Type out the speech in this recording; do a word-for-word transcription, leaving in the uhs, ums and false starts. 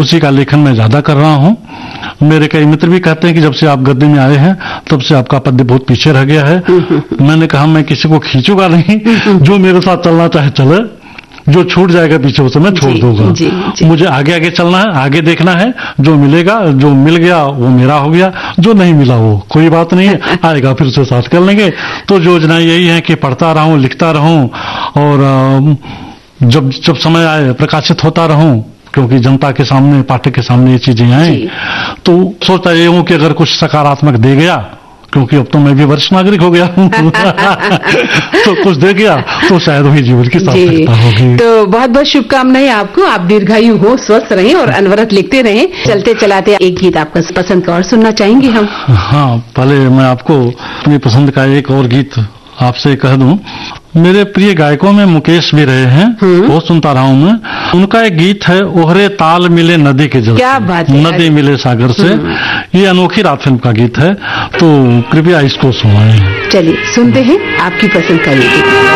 उसी का लेखन मैं ज्यादा कर रहा हूँ। मेरे कई मित्र भी कहते हैं कि जब से आप गद्य में आए हैं तब से आपका पद्य बहुत पीछे रह गया है। मैंने कहा मैं किसी को खींचूंगा नहीं, जो मेरे साथ चलना चाहे चले, जो छूट जाएगा पीछे उसे मैं छोड़ दूंगा। मुझे आगे आगे चलना है, आगे देखना है, जो मिलेगा, जो मिल गया वो मेरा हो गया, जो नहीं मिला वो कोई बात नहीं है, आएगा फिर उसे साथ कर लेंगे। तो योजना यही है कि पढ़ता रहूं, लिखता रहूं और जब जब समय आए प्रकाशित होता रहूं, क्योंकि जनता के सामने, पाठक के सामने ये चीजें आए। तो सोचता ये हूं कि अगर कुछ सकारात्मक दे गया, क्योंकि अब तो मैं भी वरिष्ठ नागरिक हो गया हूं तो कुछ दे गया तो शायद वही जीवन की सार्थकता होगी। तो बहुत बहुत शुभकामनाएं आपको, आप दीर्घायु हो, स्वस्थ रहें और अनवरत लिखते रहें। चलते चलाते एक गीत आपका पसंद का और सुनना चाहेंगे हम? हाँ, पहले मैं आपको अपनी पसंद का एक और गीत आपसे कह दूं। मेरे प्रिय गायकों में मुकेश भी रहे हैं, बहुत सुनता रहा हूं मैं। उनका एक गीत है, ओहरे ताल मिले नदी के जल, क्या बात है, नदी मिले सागर से। ये अनोखी रात फिल्म का गीत है, तो कृपया इसको सुनाएं। चलिए सुनते हैं आपकी पसंद का ये गीत।